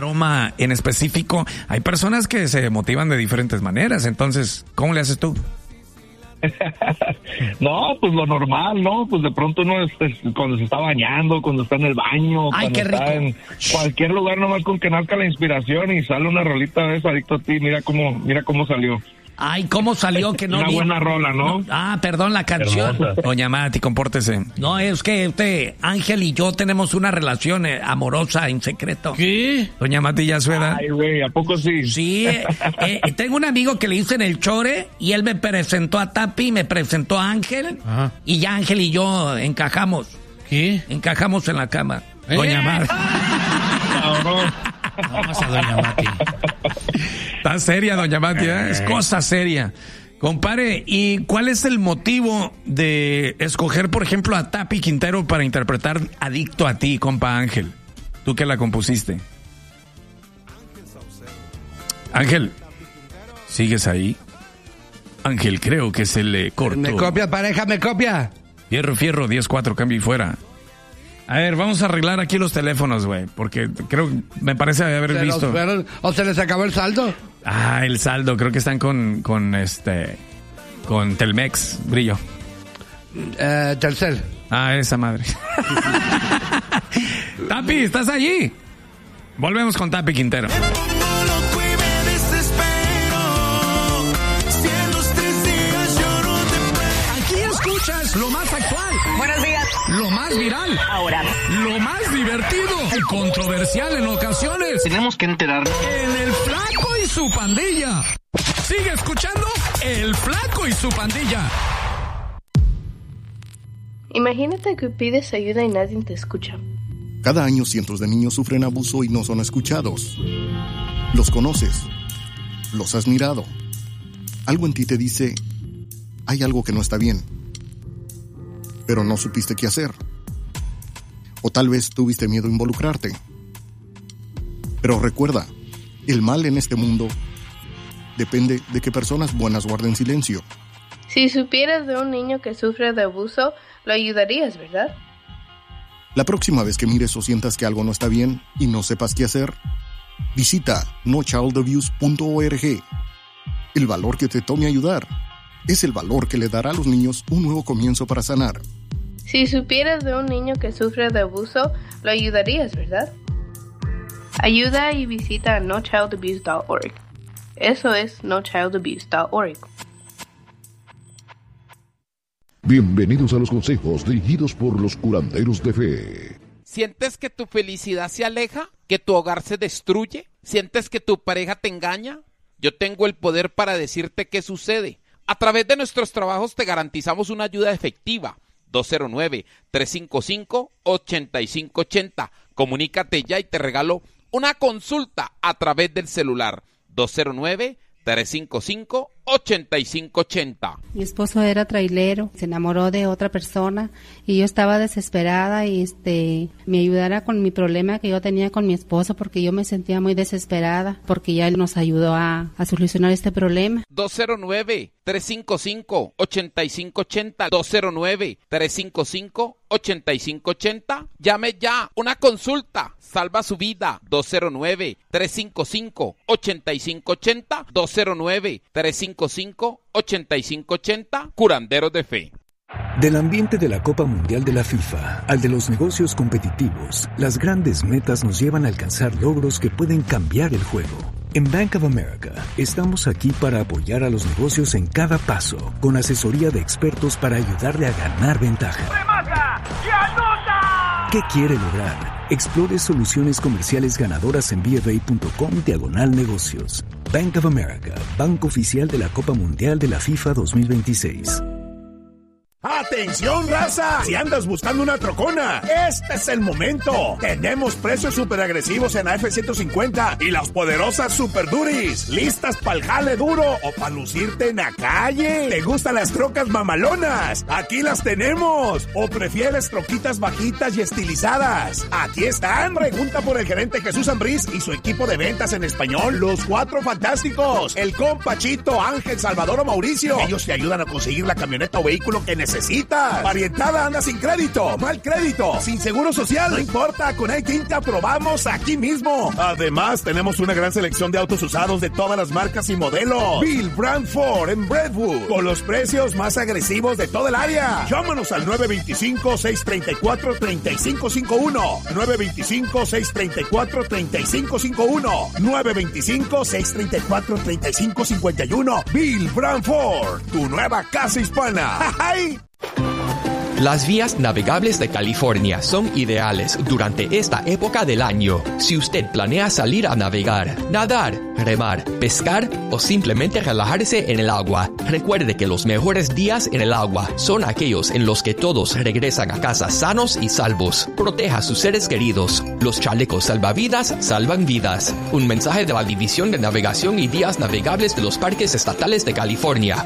aroma en específico. Hay personas que se motivan de diferentes maneras, entonces, ¿cómo le haces tú? No, pues lo normal, ¿no? Pues de pronto uno cuando se está bañando, cuando está en el baño, Ay, cuando está en cualquier lugar, nomás con que nazca la inspiración y sale una rolita de eso, Adicto a Ti, mira cómo salió. Ay, ¿cómo salió que no? Una buena rola, ¿no? Perdón, la canción. Hermosa. Doña Mati, compórtese. No, es que Ángel y yo tenemos una relación amorosa en secreto. ¿Qué? Doña Mati ya su edad. Ay, güey, ¿a poco sí? Sí, tengo un amigo que le dicen el Chore y él me presentó a Tapi, me presentó a Ángel. Ajá. Y ya Ángel y yo encajamos. ¿Qué? Encajamos en la cama. Doña Mati. Vamos a Doña Mati. Está seria, Doña Mati, ¿eh? Es cosa seria. Compare, ¿y cuál es el motivo de escoger, por ejemplo, a Tapi Quintero para interpretar Adicto a Ti, compa Ángel? Tú que la compusiste. Ángel, ¿sigues ahí? Ángel, creo que se le cortó. Me copia, pareja, me copia. Fierro, 10-4, cambio y fuera. A ver, vamos a arreglar aquí los teléfonos, güey, porque me parece haber visto. ¿O se les acabó el saldo? El saldo, creo que están con Telmex, Brillo. Telcel. Esa madre. Tapi, ¿estás allí? Volvemos con Tapi Quintero. Aquí escuchas lo más actual. Buenos días. Lo más viral. Ahora. Lo más divertido y controversial en ocasiones. Tenemos que enterarnos. En El Flaco y su Pandilla. Sigue escuchando El Flaco y su Pandilla. Imagínate que pides ayuda y nadie te escucha. Cada año cientos de niños sufren abuso y no son escuchados. Los conoces. Los has mirado. Algo en ti te dice, hay algo que no está bien. Pero no supiste qué hacer. O tal vez tuviste miedo a involucrarte. Pero recuerda, el mal en este mundo depende de que personas buenas guarden silencio. Si supieras de un niño que sufre de abuso, lo ayudarías, ¿verdad? La próxima vez que mires o sientas que algo no está bien y no sepas qué hacer, visita nochildabuse.org. El valor que te tome ayudar es el valor que le dará a los niños un nuevo comienzo para sanar. Si supieras de un niño que sufre de abuso, lo ayudarías, ¿verdad? Ayuda y visita nochildabuse.org. Eso es nochildabuse.org. Bienvenidos a los consejos dirigidos por los curanderos de fe. ¿Sientes que tu felicidad se aleja? ¿Que tu hogar se destruye? ¿Sientes que tu pareja te engaña? Yo tengo el poder para decirte qué sucede. A través de nuestros trabajos te garantizamos una ayuda efectiva. 209-355-8580. Comunícate ya y te regalo una consulta a través del celular. 209-355-8580. Mi esposo era trailero, se enamoró de otra persona y yo estaba desesperada y me ayudara con mi problema que yo tenía con mi esposo porque yo me sentía muy desesperada porque ya él nos ayudó a solucionar este problema. 209-355-8580. 209-355-8580. Llame ya, una consulta salva su vida. 209-355-8580. 209-355-8580. Curanderos de Fe. Del ambiente de la Copa Mundial de la FIFA al de los negocios competitivos, las grandes metas nos llevan a alcanzar logros que pueden cambiar el juego. En Bank of America estamos aquí para apoyar a los negocios en cada paso, con asesoría de expertos para ayudarle a ganar ventaja. ¡Remata y anota! ¿Qué quiere lograr? Explore soluciones comerciales ganadoras en BofA.com/negocios. Bank of America, banco oficial de la Copa Mundial de la FIFA 2026. ¡Atención, raza! Si andas buscando una trocona, este es el momento. Tenemos precios súper agresivos en la F-150 y las poderosas Super Duris. ¿Listas pa'l jale duro o pa' lucirte en la calle? ¿Te gustan las trocas mamalonas? ¡Aquí las tenemos! ¿O prefieres troquitas bajitas y estilizadas? ¡Aquí están! Pregunta por el gerente Jesús Ambriz y su equipo de ventas en español, los Cuatro Fantásticos, el compa Chito, Ángel, Salvador o Mauricio. Ellos te ayudan a conseguir la camioneta o vehículo que necesitas necesitas. Parientada anda sin crédito, mal crédito, sin seguro social. No importa, con A-Team te aprobamos aquí mismo. Además, tenemos una gran selección de autos usados de todas las marcas y modelos. Bill Brand Ford en Brentwood, con los precios más agresivos de todo el área. Llámanos al 925-634-3551. 925-634-3551. 925-634-3551. Bill Brand Ford, tu nueva casa hispana. ¡Ay! Las vías navegables de California son ideales durante esta época del año. Si usted planea salir a navegar, nadar, remar, pescar o simplemente relajarse en el agua, recuerde que los mejores días en el agua son aquellos en los que todos regresan a casa sanos y salvos. Proteja a sus seres queridos. Los chalecos salvavidas salvan vidas. Un mensaje de la División de Navegación y Vías Navegables de los Parques Estatales de California.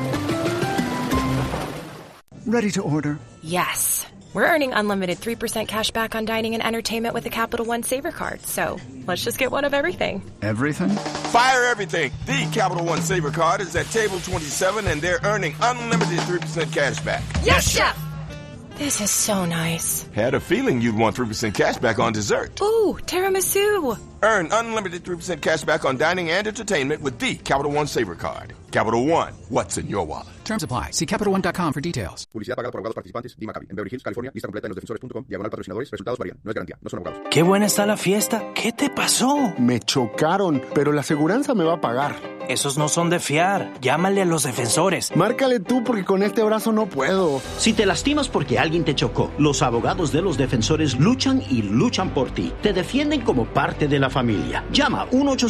Ready to order? Yes. We're earning unlimited 3% cash back on dining and entertainment with the Capital One Saver Card, so let's just get one of everything. Everything? Fire everything. The Capital One Saver Card is at table 27 and they're earning unlimited 3% cash back. Yes, Chef! This is so nice. Had a feeling you'd want 3% cash back on dessert. Ooh, tiramisu. Earn unlimited 3% cash back on dining and entertainment with the Capital One Saver Card. Capital One, what's in your wallet? Terms apply. See CapitalOne.com for details. Publicidad pagada por abogados participantes. Dimacabi. En Beverly Hills, California. Lista completa en losdefensores.com. /patrocinadores. Resultados varían. No es garantía. No son abogados. Qué buena está la fiesta. ¿Qué te pasó? Me chocaron, pero la aseguranza me va a pagar. Esos no son de fiar. Llámale a los defensores. Márcale tú porque con este brazo no puedo. Si te lastimas porque alguien te chocó, los abogados de los defensores luchan y luchan por ti. Te defienden como parte de la familia. Llama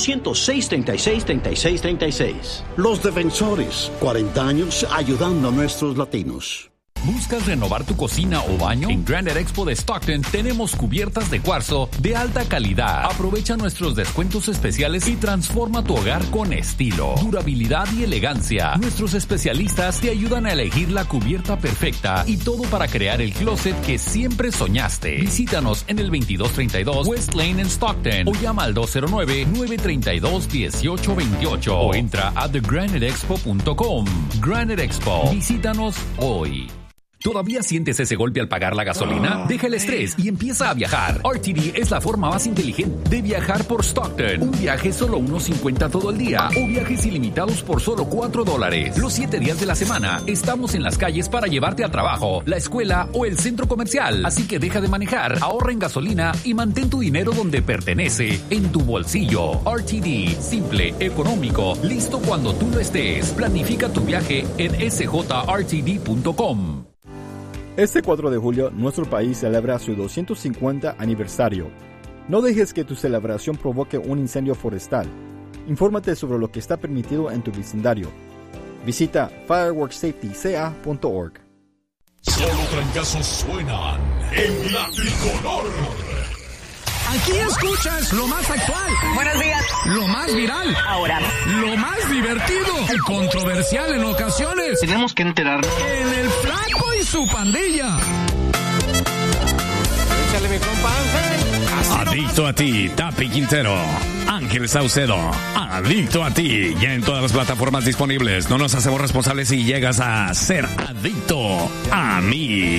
1-800-636-3636. Los defensores, 40 años ayudando a nuestros latinos. ¿Buscas renovar tu cocina o baño? En Granite Expo de Stockton tenemos cubiertas de cuarzo de alta calidad. Aprovecha nuestros descuentos especiales y transforma tu hogar con estilo, durabilidad y elegancia. Nuestros especialistas te ayudan a elegir la cubierta perfecta y todo para crear el closet que siempre soñaste. Visítanos en el 2232 West Lane en Stockton o llama al 209-932-1828 o entra a thegraniteexpo.com. Granite Expo. Visítanos hoy. ¿Todavía sientes ese golpe al pagar la gasolina? Deja el estrés y empieza a viajar. RTD es la forma más inteligente de viajar por Stockton. Un viaje solo $1.50 todo el día o viajes ilimitados por solo $4. Los 7 días de la semana estamos en las calles para llevarte al trabajo, la escuela o el centro comercial. Así que deja de manejar, ahorra en gasolina y mantén tu dinero donde pertenece, en tu bolsillo. RTD, simple, económico, listo cuando tú lo estés. Planifica tu viaje en sjrtd.com. Este 4 de julio, nuestro país celebra su 250 aniversario. No dejes que tu celebración provoque un incendio forestal. Infórmate sobre lo que está permitido en tu vecindario. Visita fireworkssafetyca.org. Solo trancazos suenan en la tricolor. Aquí escuchas lo más actual. Buenos días. Lo más viral. Ahora. Lo más divertido. Y controversial en ocasiones. Tenemos que enterarnos. En el Flaco y su pandilla. Échale mi compa Ángel. Adicto a ti, Tapi Quintero. Ángel Saucedo. Adicto a ti. Ya en todas las plataformas disponibles. No nos hacemos responsables si llegas a ser adicto a mí.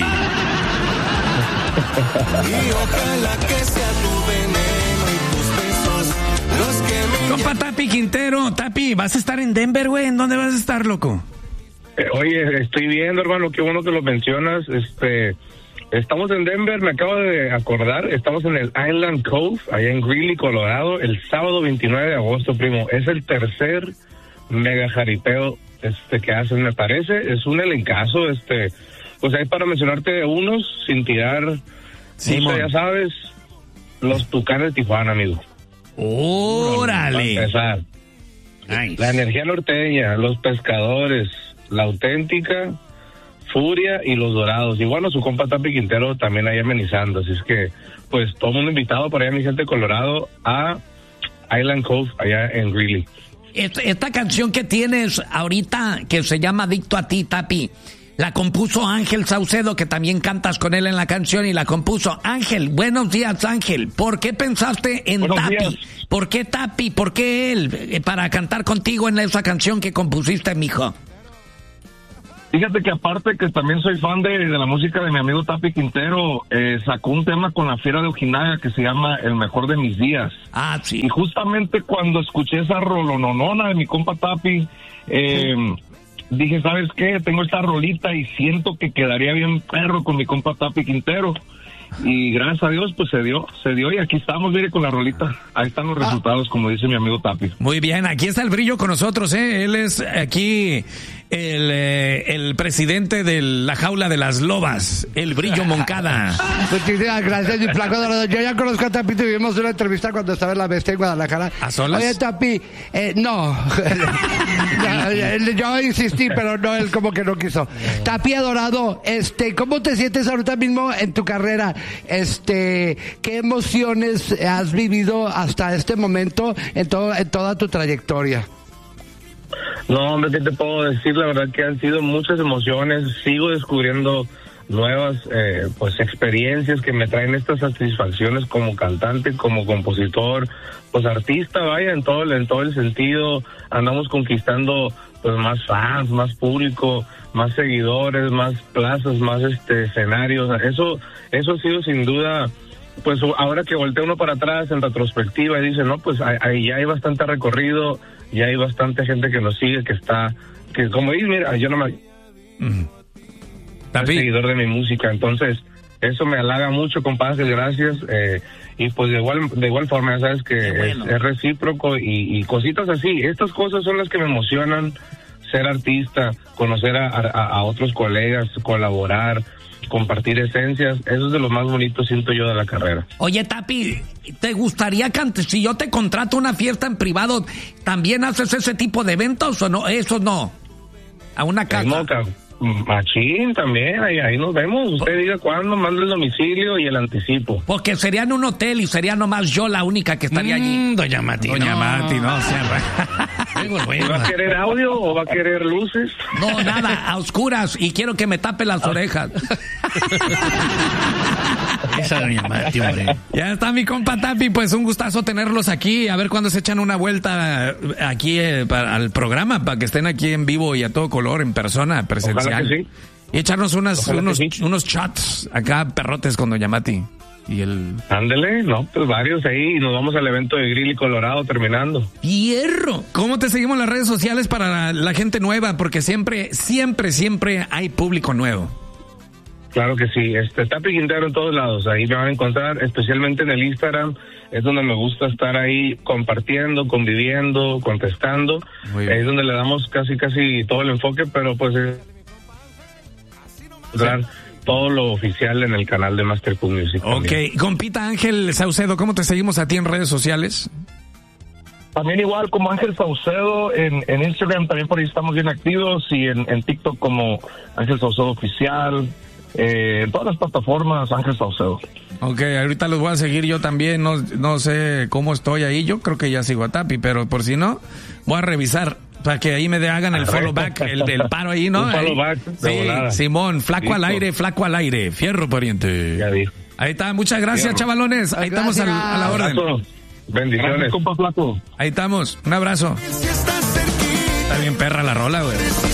Y ojalá que sea tu veneno y tus besos los que me... Compa Tapi Quintero, Tapi, ¿vas a estar en Denver, güey? ¿En dónde vas a estar, loco? Oye, estoy viendo, hermano, qué bueno que lo mencionas. Estamos en Denver, me acabo de acordar, estamos en el Island Cove, allá en Greeley, Colorado, el sábado 29 de agosto, primo. Es el tercer mega jaripeo que hacen, me parece. Es un elencazo, pues ahí para mencionarte unos, sin tirar, mucho, ya sabes, los Tucanes de Tijuana, amigo. ¡Órale! Para empezar. Nice. La Energía Norteña, los Pescadores, La Auténtica, Furia y los Dorados. Y bueno, su compa Tapi Quintero también ahí amenizando. Así es que, pues, todo el mundo invitado por allá, mi gente de Colorado, a Island Cove, allá en Greeley. Esta canción que tienes ahorita, que se llama Adicto a ti, Tapi, la compuso Ángel Saucedo, que también cantas con él en la canción, y la compuso Ángel. Buenos días, Ángel. ¿Por qué pensaste en Tapi? Días. ¿Por qué Tapi? ¿Por qué él? Para cantar contigo en esa canción que compusiste, mijo. Fíjate que aparte que también soy fan de la música de mi amigo Tapi Quintero, sacó un tema con la Fiera de Ojinaga que se llama El Mejor de Mis Días. Ah, sí. Y justamente cuando escuché esa rolononona de mi compa Tapi, dije, ¿sabes qué? Tengo esta rolita y siento que quedaría bien perro con mi compa Tapi Quintero. Y gracias a Dios, pues se dio y aquí estamos, mire, con la rolita. Ahí están los resultados, como dice mi amigo Tapi. Muy bien, aquí está el Brillo con nosotros, ¿eh? Él es aquí el presidente de la Jaula de las Lobas, el Brillo Moncada. Muchísimas gracias, mi flaco Dorado. Yo ya conozco a Tapi, tuvimos una entrevista cuando estaba en La Bestia en Guadalajara. ¿A solas? Oye, Tapi, no. Yo insistí, pero no, él como que no quiso. Tapi adorado, ¿cómo te sientes ahorita mismo en tu carrera? ¿Qué emociones has vivido hasta este momento en toda tu trayectoria? No, hombre, ¿qué te puedo decir? La verdad que han sido muchas emociones. Sigo descubriendo nuevas pues experiencias que me traen estas satisfacciones como cantante, como compositor, pues artista, vaya, en todo el sentido. Andamos conquistando pues más fans, más público, más seguidores, más plazas, más escenarios. Eso ha sido sin duda, pues ahora que voltea uno para atrás en retrospectiva y dice, no, pues ahí ya hay bastante recorrido, ya hay bastante gente que nos sigue, que como dices, mira, yo no me... Soy seguidor de mi música, entonces eso me halaga mucho, compadre, gracias. Y pues de igual forma, ya sabes que es recíproco y cositas así. Estas cosas son las que me emocionan, ser artista, conocer a otros colegas, colaborar, compartir esencias. Eso es de lo más bonito, siento yo, de la carrera. Oye, Tapi, ¿te gustaría que si yo te contrato una fiesta en privado, también haces ese tipo de eventos o no? Eso no. A una casa. Machín, también, ahí nos vemos. Usted diga cuándo, manda el domicilio y el anticipo. Porque sería en un hotel y sería nomás yo la única que estaría allí. Doña Mati, no, o sea, ¿Va a querer audio o va a querer luces? No, nada, a oscuras, y quiero que me tape las orejas. Esa doña Mati, hombre. Ya está mi compa Tapi, pues un gustazo tenerlos aquí. A ver cuándo se echan una vuelta aquí al programa, para que estén aquí en vivo y a todo color, en persona, presencial. Ojalá que sí. Y echarnos unos chats acá, perrotes con doña Mati. Ándele, no, pues varios ahí, y nos vamos al evento de Grill y Colorado terminando. ¡Hierro! ¿Cómo te seguimos en las redes sociales para la gente nueva? Porque siempre hay público nuevo. Claro que sí, Tapi Quintero en todos lados, ahí me van a encontrar, especialmente en el Instagram, es donde me gusta estar ahí compartiendo, conviviendo, contestando, es donde le damos casi todo el enfoque, pero pues todo lo oficial en el canal de Master Cool Music. Ok, también. Compita Ángel Saucedo, ¿cómo te seguimos a ti en redes sociales? También igual como Ángel Saucedo en Instagram, también por ahí estamos bien activos, y en TikTok como Ángel Saucedo Oficial. En todas las plataformas, Ángel Saucedo. Ok, ahorita los voy a seguir yo también, no sé cómo estoy ahí, yo creo que ya sigo a Tapi, pero por si no, voy a revisar para que ahí me hagan el follow back, el paro ahí, ¿no? Un follow back, sí, Simón, flaco al aire, fierro poriente. Ya vi. Ahí está, muchas gracias, chavalones, ahí estamos a la orden. Bendiciones. Ahí estamos, un abrazo. Está bien perra la rola, güey.